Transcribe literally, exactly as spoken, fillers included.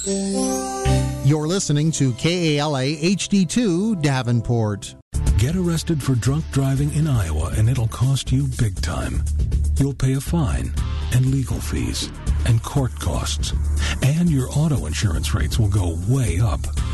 You're listening to K A L A H D two Davenport. Get arrested for drunk driving in Iowa and it'll cost you big time. You'll pay a fine and legal fees and court costs. And your auto insurance rates will go way up.